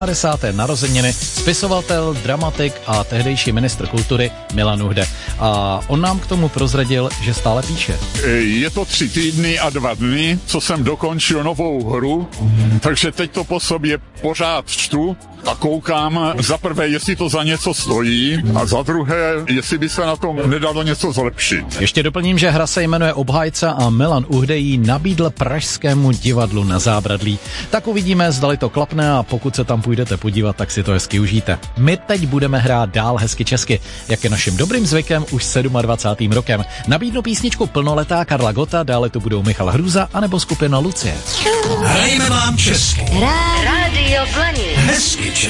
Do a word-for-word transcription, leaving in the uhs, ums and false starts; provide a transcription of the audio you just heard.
desáté narozeniny spisovatel, dramatik a tehdejší ministr kultury Milan Uhde. A on nám k tomu prozradil, že stále píše. Je to tři týdny a dva dny, co jsem dokončil novou hru, takže teď to po sobě pořád čtu a koukám za prvé, jestli to za něco stojí a za druhé, jestli by se na tom nedalo něco zlepšit. Ještě doplním, že hra se jmenuje Obhájca a Milan Uhde ji nabídl Pražskému divadlu na Zábradlí. Tak uvidíme, zdali to klapne a pokud se tam půjdete podívat, tak si to hezky užijte. My teď budeme hrát dál hezky česky, jak je naším dobrým zvykem už dvacátým sedmým rokem. Nabídnu písničku Plnoletá Karla Gotta, dále to budou Michal Hruza anebo skupina Lucie. Hrajeme vám česky. Rádio Blaník. Hezky česky.